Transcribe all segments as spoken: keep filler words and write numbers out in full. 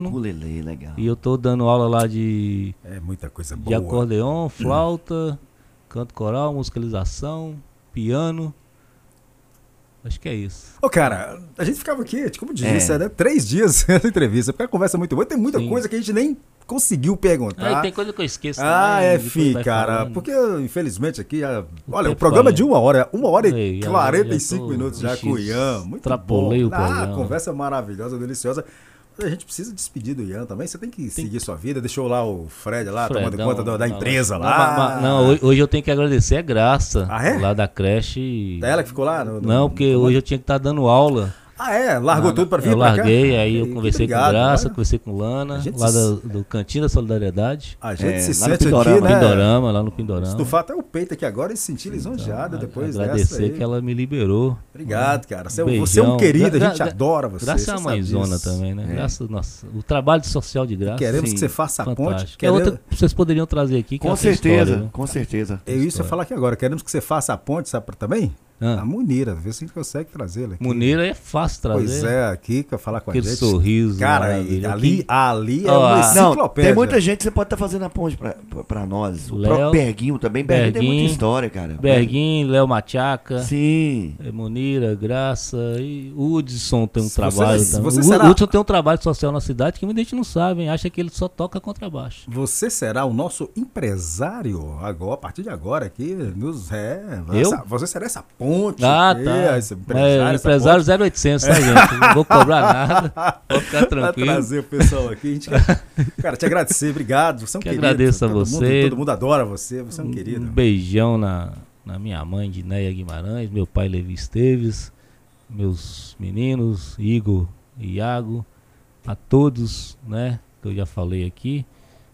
Ukulele, legal. E eu tô dando aula lá de, É muita coisa de boa. acordeon, flauta, canto coral, musicalização, piano. Acho que é isso. Ô, cara, a gente ficava aqui, como É. disse, né? Três dias nessa entrevista, porque a conversa é muito boa. Tem muita Sim. coisa que a gente nem conseguiu perguntar. Ah, e tem coisa que eu esqueço Ah, também. é, depois fi, vai cara. falando. Porque, infelizmente, aqui. A... O Olha, o tempo programa é vai, de uma hora. Uma hora e Ei, eu quarenta e já cinco tô- minutos já Ixi, com o Ian. Muito extrapolei bom. o Ah, programa. conversa maravilhosa, deliciosa. A gente precisa despedir do Ian também. Você tem que seguir sua vida. Deixou lá o Fred lá, tomando Fredão, conta do- da não, empresa não, lá. mas- mas- Não, hoje, hoje eu tenho que agradecer a Graça. Ah, é? Lá da creche. É ela que ficou lá? No, no- Não, porque no- hoje eu tinha que estar dando aula. Ah, é? Largou Não, tudo pra vir Eu pra cá? larguei, aí eu Ei, conversei obrigado, com Graça, olha. conversei com Lana, A gente lá se- do, do Cantinho da Solidariedade. A gente É, se lá no sente aqui, Pindorama. né? Pindorama, lá no Pindorama. Estufar até o peito aqui agora e se sentir lisonjeado Então, depois agradecer dessa aí. que ela me liberou. Obrigado, cara. Você, é um- Beijão. você é um querido, a Gra- gente gra- adora você. Graças você à sabe mãezona disso. também, né? É. Graças, nossa, o trabalho social de graça. Queremos Sim, que você faça a ponte. fantástico. É Queremos... outra que vocês poderiam trazer aqui. Que é Com outra certeza, história, né? com certeza. Eu isso eu falar aqui agora. Queremos que você faça a ponte, sabe pra- também? Ah. A Munira. Vê se a gente consegue trazê-la aqui. Munira é fácil trazer. Pois é, aqui pra falar com Aquele a gente. sorriso Cara, maravilhoso. ali, ali é Ó, uma a- Não, enciclopédia. tem muita gente que você pode estar fazendo a ponte pra, pra, pra nós. O Léo, próprio Berguinho também. Berguinho tem muita Berguinho, história, cara. Berguinho, Léo Machaca, Sim. é, Munira, Graça e o Hudson tem um Se trabalho você- se também. você O será- Hudson tem um trabalho social na cidade que muita gente não sabe, hein? Acha que ele só toca contrabaixo. Você será o nosso empresário agora, a partir de agora aqui. Nos, é, Eu? essa- você será essa ponte. Ah, aqui, tá. esse Empresário, empresário, é, essa empresário zero oitocentos, tá, gente? Não vou cobrar nada. Pode ficar Pra tranquilo. trazer o pessoal aqui. A gente quer, cara, te agradecer, obrigado. Você é um Que querido. agradeço a todo você. Mundo, todo mundo adora você, você é um Um querido. beijão na, na minha mãe, Dinéia Guimarães, meu pai Levi Esteves, meus meninos, Igor e Iago, a todos, né, que eu já falei aqui.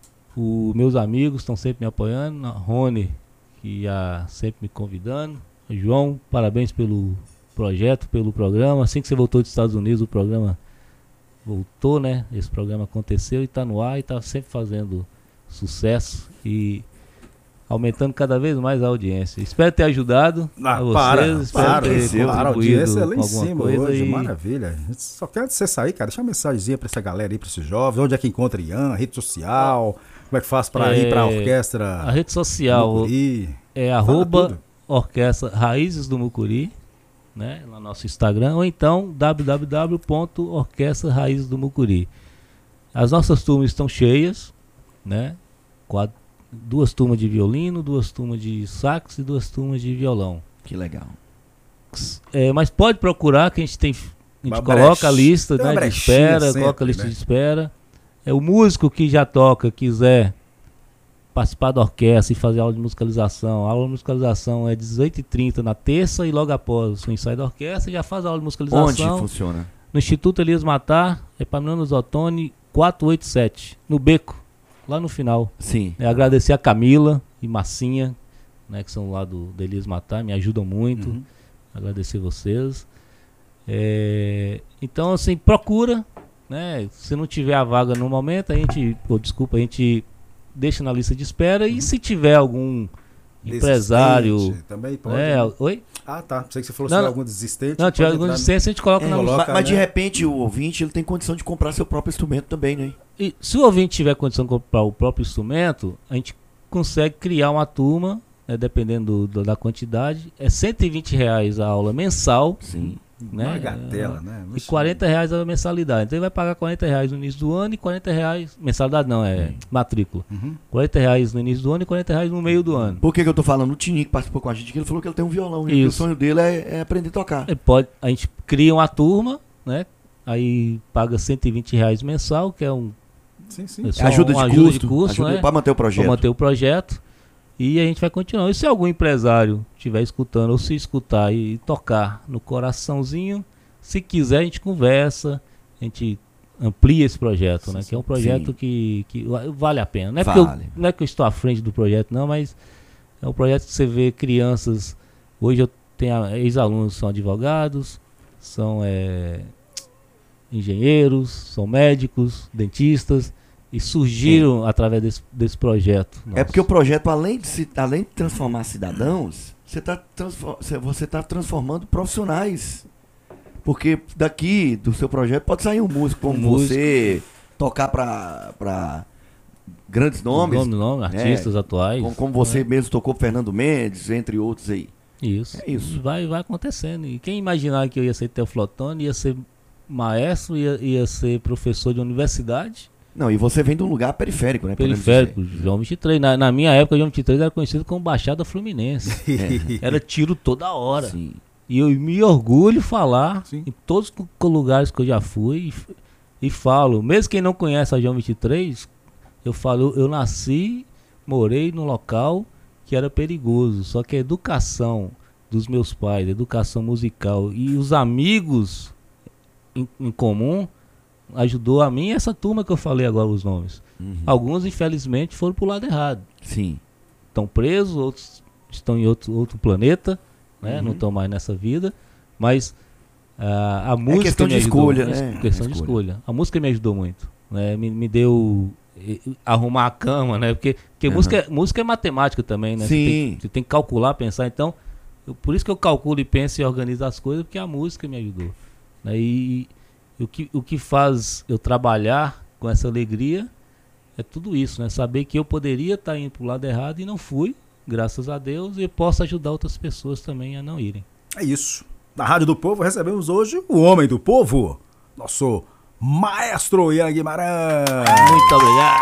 Os meus amigos estão sempre me apoiando, a Rony, que já sempre me convidando. João, parabéns pelo projeto, pelo programa. Assim que você voltou dos Estados Unidos, o programa voltou, né? Esse programa aconteceu e está no ar e está sempre fazendo sucesso e aumentando cada vez mais a audiência. Espero ter ajudado Ah, a vocês, para, espero para, ter cresceu. para, a contribuído audiência é lá em com alguma cima coisa hoje, e maravilha. A gente só quer você sair, cara, deixa uma mensagenzinha pra essa galera aí, pra esses jovens, onde é que encontra Ian, rede social, como é que faz pra É, ir pra orquestra a rede social Mucuri? é Fala arroba tudo. Orquestra Raízes do Mucuri, né, no nosso Instagram, ou então w w w ponto orquestra raízes do mucuri. As nossas turmas estão cheias, né? Quatro, duas turmas de violino, duas turmas de sax e duas turmas de violão. Que legal. É, mas pode procurar que a gente tem, a gente Uma coloca brecha- a lista, tem uma né, de brechinha espera, sempre, coloca a lista né? de espera. É o músico que já toca, quiser participar da orquestra e fazer aula de musicalização. A aula de musicalização é dezoito e trinta na terça e logo após o ensaio da orquestra já faz a aula de musicalização. Onde funciona? No Instituto Elias Matar, Epaminondas Ottoni quatrocentos e oitenta e sete, no Beco, lá no final. Sim. É, agradecer a Camila e Massinha, né, que são lá do, do Elias Matar, me ajudam muito. Uhum. Agradecer vocês. É, então, assim, procura, né? Se não tiver a vaga no momento, a gente, pô, desculpa, a gente deixa na lista de espera e se tiver algum empresário, Desistente, também pode. é, né? oi? Ah, tá. Pensei que você falou Não, se não. algum desistente. Não, tiver pode algum entrar no- desistência, a gente coloca É, na coloca, Mas, mas de né? repente o ouvinte ele tem condição de comprar seu próprio instrumento também, né? E se o ouvinte tiver condição de comprar o próprio instrumento, a gente consegue criar uma turma, né, dependendo do- da quantidade. É cento e vinte reais a aula mensal, Sim. né? Bagatela, né? E quarenta reais a mensalidade. Então ele vai pagar quarenta reais no início do ano e quarenta reais. Mensalidade não, é matrícula. Uhum. quarenta reais no início do ano e quarenta reais no meio do ano. Por que, que eu tô falando? O Tininho que participou com a gente, que ele falou que ele tem um violão e que o Isso. sonho dele é, é aprender a tocar. Ele pode, a gente cria uma turma, né? Aí paga cento e vinte reais mensal, que é um Sim, sim. é só ajuda, uma de ajuda custo, de custo, ajuda né? para manter o projeto. Para manter o projeto. E a gente vai continuar. E se algum empresário estiver escutando ou se escutar e tocar no coraçãozinho, se quiser a gente conversa, a gente amplia esse projeto, né? Que é um projeto Sim. que, que vale a pena. Não é, porque Vale. eu, não é que eu estou à frente do projeto, não, mas é um projeto que você vê crianças. Hoje eu tenho a- ex-alunos que são advogados, são é, engenheiros, são médicos, dentistas, e surgiram através desse, desse projeto. É nosso. porque o projeto, além de, se- além de transformar cidadãos, você está você tá transformando profissionais. Porque daqui do seu projeto pode sair um músico como Um músico. você, tocar pra, pra grandes nomes. Nome, nome, artistas é, atuais. Como, como você é. mesmo tocou Fernando Mendes, entre outros aí. Isso. É isso. Vai, vai acontecendo. E quem imaginar que eu ia ser teoflotone, ia ser maestro, ia, ia ser professor de universidade. Não, e você vem de um lugar periférico, né? Periférico, João vinte e três. Na, na minha época, João vinte e três era conhecido como Baixada Fluminense. É. Era tiro toda hora. Sim. E eu me orgulho de falar Sim. em todos os lugares que eu já fui e, e falo, mesmo quem não conhece a João vinte e três, eu falo, eu nasci, morei num local que era perigoso, só que a educação dos meus pais, a educação musical e os amigos em, em comum ajudou a mim e essa turma que eu falei agora os nomes. Uhum. Alguns, infelizmente, foram pro lado errado. Sim. Estão presos, outros estão em outro, outro planeta, né? Uhum. Não estão mais nessa vida, mas uh, a música é questão me de ajudou, escolha, é né? questão escolha. de escolha. A música me ajudou muito, né? Me, me deu eh, arrumar a cama, né? Porque, porque Uhum. música, música é matemática também, né? Sim. Você tem, você tem que calcular, pensar. Então, eu, por isso que eu calculo e penso e organizo as coisas, porque a música me ajudou, né? E, e o que, o que faz eu trabalhar com essa alegria é tudo isso, né? Saber que eu poderia estar indo pro lado errado e não fui, graças a Deus, e posso ajudar outras pessoas também a não irem. É isso. Na Rádio do Povo recebemos hoje o homem do povo, nosso maestro Ian Guimarães. Muito obrigado.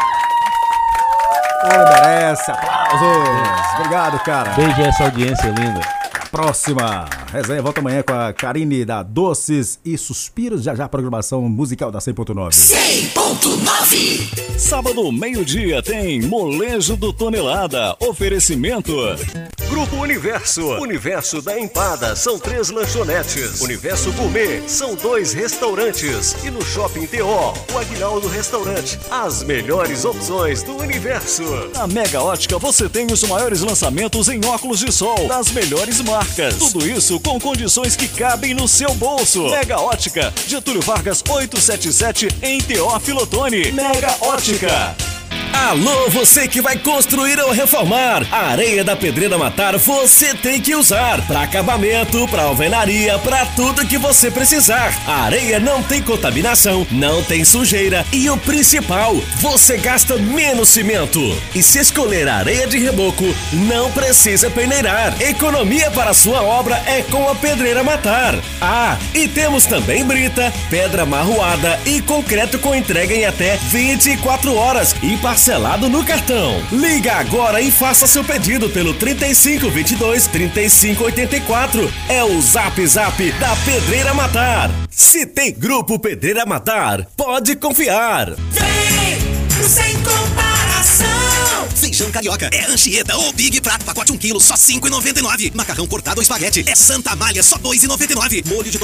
Ele merece aplausos. Obrigado, cara. Beijo a essa audiência linda. Próxima resenha volta amanhã com a Karine da Doces e Suspiros. Já já a programação musical da cem ponto nove. cem ponto nove. Sábado, meio-dia, tem Molejo do Tonelada. Oferecimento Grupo Universo. Universo da Empada são três lanchonetes. Universo Gourmet são dois restaurantes. E no Shopping T O, o Aguinaldo Restaurante. As melhores opções do universo. Na Mega Ótica você tem os maiores lançamentos em óculos de sol das melhores marcas. Tudo isso com condições que cabem no seu bolso. Mega Ótica, Getúlio Vargas oitocentos e setenta e sete em Teófilo Otoni. Mega Ótica. Alô, você que vai construir ou reformar. A areia da Pedreira Matar você tem que usar. Para acabamento, para alvenaria, para tudo que você precisar. A areia não tem contaminação, não tem sujeira e o principal, você gasta menos cimento. E se escolher a areia de reboco, não precisa peneirar. Economia para sua obra é com a Pedreira Matar. Ah, e temos também brita, pedra marroada e concreto com entrega em até vinte e quatro horas e parcelado no cartão. Liga agora e faça seu pedido pelo trinta e cinco, vinte e dois, trinta e cinco, oitenta e quatro. É o Zap Zap da Pedreira Matar. Se tem Grupo Pedreira Matar, pode confiar. Vem, sem comparação. Feijão carioca é Anchieta ou Big Prato, pacote um quilo, só cinco e noventa e nove. Macarrão cortado ou espaguete é Santa Amália, só dois e noventa e nove. Molho de